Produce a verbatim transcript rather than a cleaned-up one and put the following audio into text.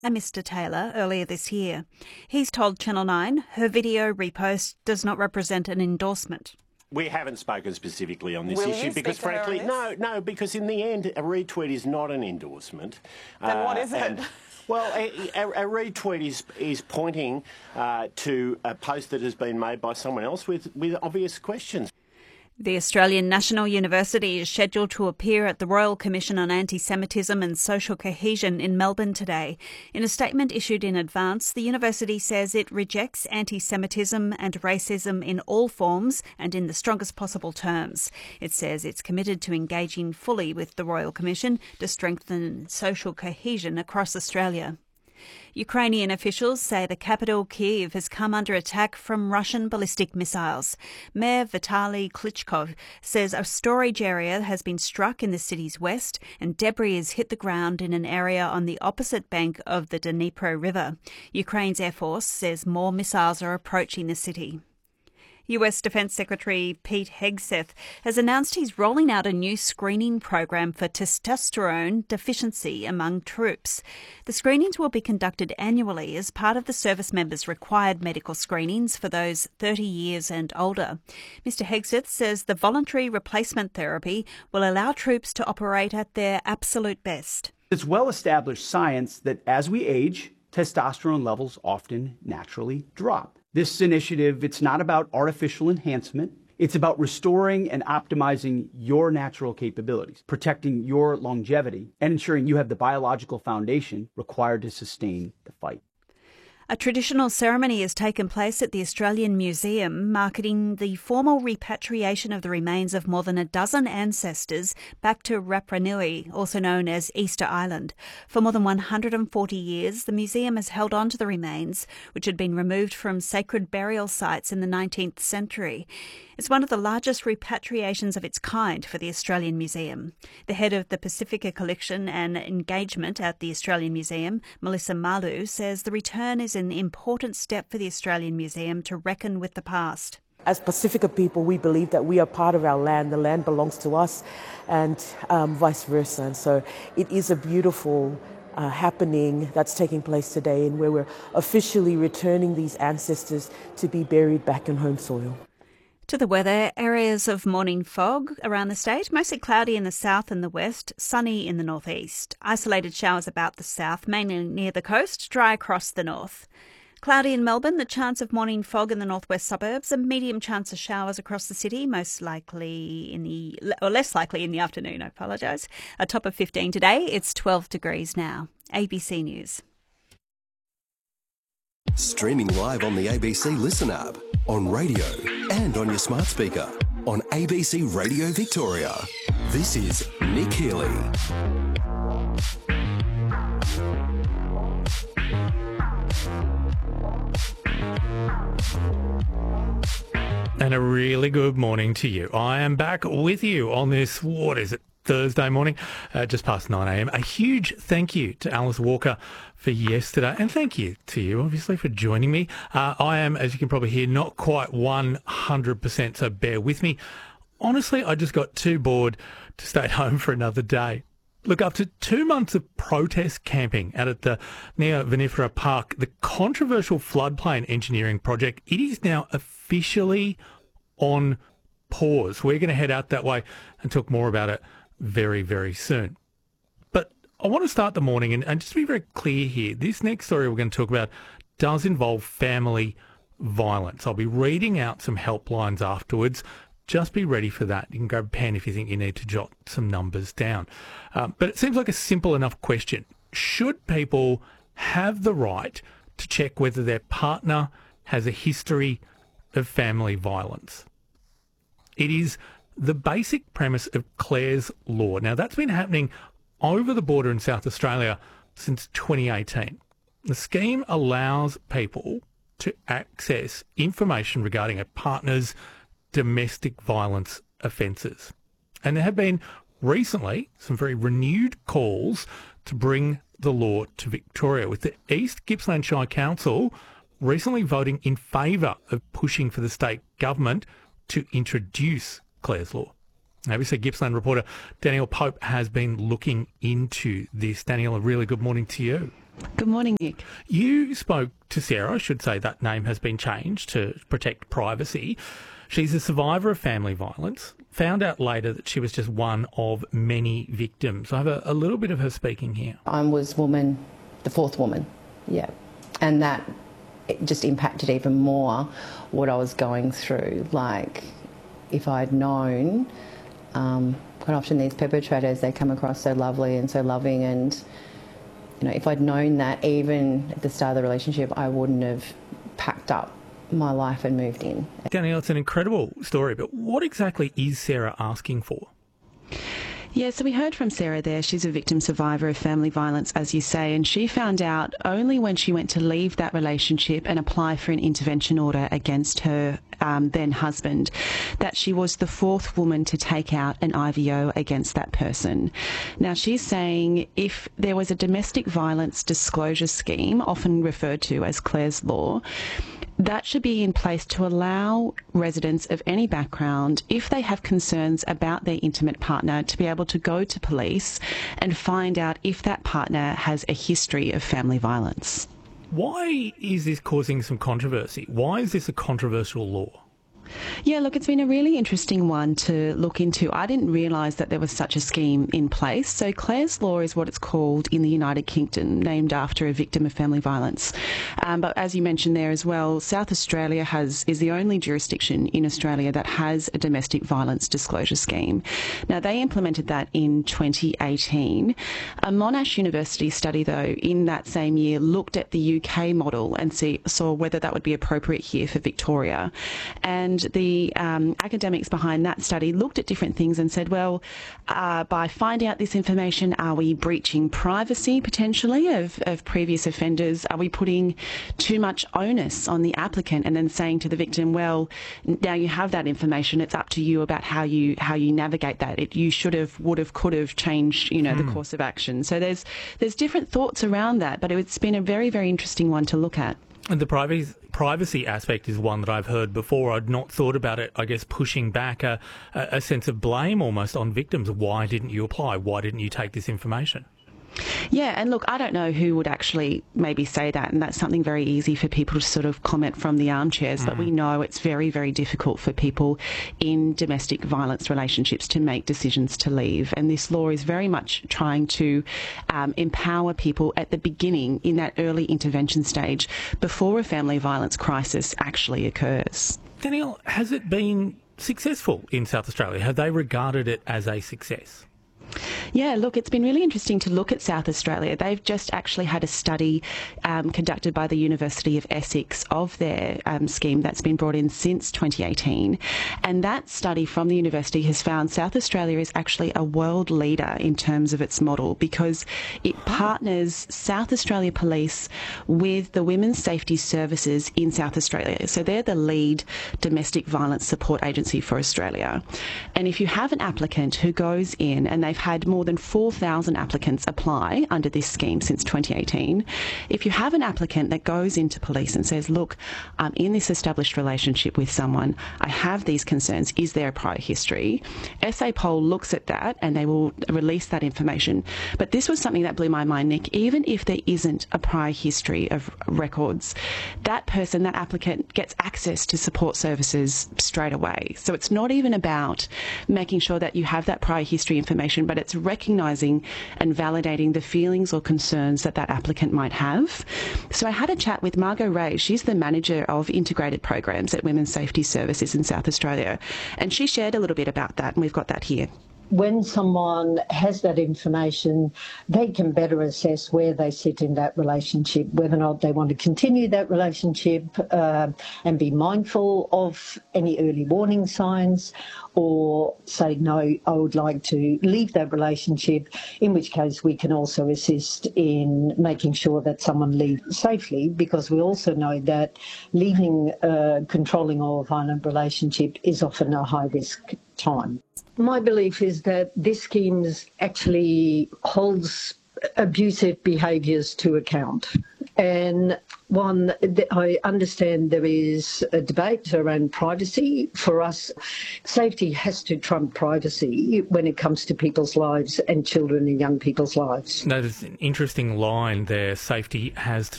a Mister Taylor earlier this year. He's told Channel nine her video repost does not represent an endorsement. We haven't spoken specifically on this Will issue you because, speak to her on frankly, this? no, no, because in the end, a retweet is not an endorsement. Then uh, what is it? And, well, a, a, a retweet is is pointing uh, to a post that has been made by someone else with, with obvious questions. The Australian National University is scheduled to appear at the Royal Commission on Anti-Semitism and Social Cohesion in Melbourne today. In a statement issued in advance, the university says it rejects anti-Semitism and racism in all forms and in the strongest possible terms. It says it's committed to engaging fully with the Royal Commission to strengthen social cohesion across Australia. Ukrainian officials say the capital, Kyiv, has come under attack from Russian ballistic missiles. Mayor Vitaly Klitschko says a storage area has been struck in the city's west and debris has hit the ground in an area on the opposite bank of the Dnipro River. Ukraine's Air Force says more missiles are approaching the city. U S Defence Secretary Pete Hegseth has announced he's rolling out a new screening program for testosterone deficiency among troops. The screenings will be conducted annually as part of the service members' required medical screenings for those thirty years and older. Mister Hegseth says the voluntary replacement therapy will allow troops to operate at their absolute best. It's well-established science that as we age, testosterone levels often naturally drop. This initiative, it's not about artificial enhancement. It's about restoring and optimizing your natural capabilities, protecting your longevity, and ensuring you have the biological foundation required to sustain the fight. A traditional ceremony has taken place at the Australian Museum, marking the formal repatriation of the remains of more than a dozen ancestors back to Rapa Nui, also known as Easter Island. For more than one hundred forty years, the museum has held on to the remains, which had been removed from sacred burial sites in the nineteenth century. It's one of the largest repatriations of its kind for the Australian Museum. The head of the Pacifica Collection and Engagement at the Australian Museum, Melissa Malu, says the return is an important step for the Australian Museum to reckon with the past. As Pacifica people, we believe that we are part of our land. The land belongs to us and um, vice versa. And so it is a beautiful uh, happening that's taking place today, and where we're officially returning these ancestors to be buried back in home soil. To the weather, areas of morning fog around the state, mostly cloudy in the south and the west, sunny in the northeast. Isolated showers about the south, mainly near the coast, dry across the north. Cloudy in Melbourne, the chance of morning fog in the northwest suburbs, a medium chance of showers across the city, most likely in the, or less likely in the afternoon, I apologise. A top of fifteen today, it's twelve degrees now. A B C News. Streaming live on the A B C Listen app, on radio and on your smart speaker, on A B C Radio Victoria. This is Nick Healy. And a really good morning to you. I am back with you on this, what is it, Thursday morning, uh, just past nine a.m. A huge thank you to Alice Walker for yesterday, and thank you to you, obviously, for joining me. Uh, I am, as you can probably hear, not quite one hundred percent, so bear with me. Honestly, I just got too bored to stay at home for another day. Look, after two months of protest camping out at the Nea Vinifera Park, the controversial floodplain engineering project, it is now officially on pause. We're going to head out that way and talk more about it very, very soon. But I want to start the morning, and, and just to be very clear here, this next story we're going to talk about does involve family violence. I'll be reading out some helplines afterwards. Just be ready for that. You can grab a pen if you think you need to jot some numbers down. Um, but it seems like a simple enough question. Should people have the right to check whether their partner has a history of family violence? It is the basic premise of Clare's Law. Now, that's been happening over the border in South Australia since twenty eighteen. The scheme allows people to access information regarding a partner's domestic violence offences. And there have been recently some very renewed calls to bring the law to Victoria, with the East Gippsland Shire Council recently voting in favour of pushing for the state government to introduce Clare's Law. A B C Gippsland reporter Danielle Pope has been looking into this. Danielle, a really good morning to you. Good morning, Nick. You spoke to Sarah. I should say that name has been changed to protect privacy. She's a survivor of family violence. Found out later that she was just one of many victims. I have a, a little bit of her speaking here. I was woman, the fourth woman, yeah. And that it just impacted even more what I was going through. Like, if I'd known, um, quite often these perpetrators, they come across so lovely and so loving, and you know, if I'd known that even at the start of the relationship, I wouldn't have packed up my life and moved in. Danielle, it's an incredible story, but what exactly is Sarah asking for? Yeah, so we heard from Sarah there. She's a victim survivor of family violence, as you say, and she found out only when she went to leave that relationship and apply for an intervention order against her um, then husband that she was the fourth woman to take out an I V O against that person. Now, she's saying if there was a domestic violence disclosure scheme, often referred to as Clare's Law, that should be in place to allow residents of any background, if they have concerns about their intimate partner, to be able to go to police and find out if that partner has a history of family violence. Why is this causing some controversy? Why is this a controversial law? Yeah, look, it's been a really interesting one to look into. I didn't realise that there was such a scheme in place. So Clare's Law is what it's called in the United Kingdom, named after a victim of family violence. Um, but as you mentioned there as well, South Australia has is the only jurisdiction in Australia that has a domestic violence disclosure scheme. Now, they implemented that in twenty eighteen. A Monash University study, though, in that same year looked at the U K model and see, saw whether that would be appropriate here for Victoria. And the um, academics behind that study looked at different things and said, well, uh, by finding out this information, are we breaching privacy potentially of, of previous offenders? Are we putting too much onus on the applicant and then saying to the victim, well, now you have that information, it's up to you about how you how you navigate that. It, you should have, would have, could have changed, you know, mm. the course of action. So there's there's different thoughts around that, but it's been a very, very interesting one to look at. And the privacy privacy aspect is one that I've heard before. I'd not thought about it, I guess, pushing back a, a sense of blame almost on victims. Why didn't you apply? Why didn't you take this information? Yeah, and look, I don't know who would actually maybe say that, and that's something very easy for people to sort of comment from the armchairs, mm. but we know it's very, very difficult for people in domestic violence relationships to make decisions to leave, and this law is very much trying to um, empower people at the beginning, in that early intervention stage, before a family violence crisis actually occurs. Danielle, has it been successful in South Australia? Have they regarded it as a success? Yeah, look, it's been really interesting to look at South Australia. They've just actually had a study um, conducted by the University of Essex of their um, scheme that's been brought in since twenty eighteen. And that study from the university has found South Australia is actually a world leader in terms of its model, because it partners South Australia Police with the Women's Safety Services in South Australia. So they're the lead domestic violence support agency for Australia. And if you have an applicant who goes in, and they've had more than four thousand applicants apply under this scheme since twenty eighteen. If you have an applicant that goes into police and says, look, I'm in this established relationship with someone, I have these concerns, is there a prior history? S A Pol looks at that and they will release that information. But this was something that blew my mind, Nick. Even if there isn't a prior history of records, that person, that applicant, gets access to support services straight away. So it's not even about making sure that you have that prior history information, but it's recognising and validating the feelings or concerns that that applicant might have. So I had a chat with Margot Ray. She's the manager of integrated programs at Women's Safety Services in South Australia, and she shared a little bit about that, and we've got that here. When someone has that information, they can better assess where they sit in that relationship, whether or not they want to continue that relationship uh, and be mindful of any early warning signs, or say, no, I would like to leave that relationship, in which case we can also assist in making sure that someone leaves safely, because we also know that leaving a controlling or violent relationship is often a high-risk time. My belief is that this scheme actually holds abusive behaviours to account. And one, I understand there is a debate around privacy. For us, safety has to trump privacy when it comes to people's lives and children and young people's lives. That is an interesting line there. Safety has to